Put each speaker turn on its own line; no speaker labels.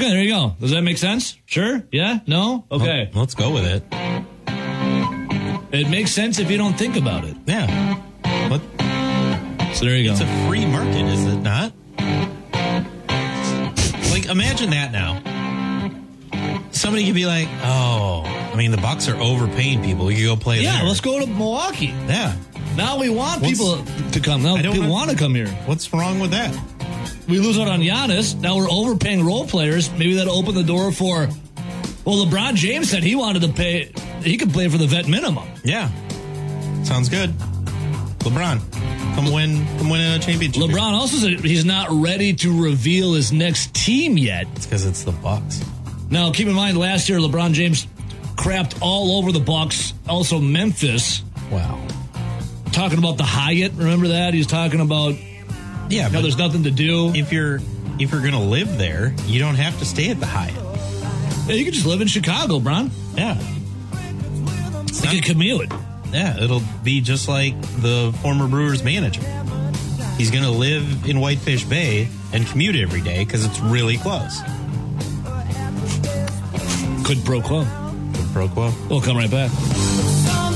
Okay, there you go. Does that make sense? Sure? Yeah? No? Okay.
Well, let's go with it.
It makes sense if you don't think about it.
Yeah. What?
So there you go.
It's a free market, is it not? Like, imagine that now. Somebody could be like, oh, I mean, the Bucks are overpaying people. We could go play there.
Yeah, let's go to Milwaukee.
Yeah.
Now we want people to come. Now people want to come here.
What's wrong with that?
We lose out on Giannis. Now we're overpaying role players. Maybe that'll open the door for... Well, LeBron James said he wanted to pay... He could play for the vet minimum.
Yeah. Sounds good. LeBron, come win a championship.
LeBron also said he's not ready to reveal his next team yet.
It's because it's the Bucks.
Now, keep in mind, last year, LeBron James crapped all over the Bucks. Also, Memphis.
Wow.
Talking about the Hyatt. Remember that? He's talking about...
Yeah,
but there's nothing to do.
If you're going to live there, you don't have to stay at the Hyatt.
Yeah, you can just live in Chicago, Bron.
Yeah.
You can commute.
Yeah, it'll be just like the former Brewers manager. He's going to live in Whitefish Bay and commute every day because it's really close.
Quid pro quo.
Quid pro quo.
We'll come right back.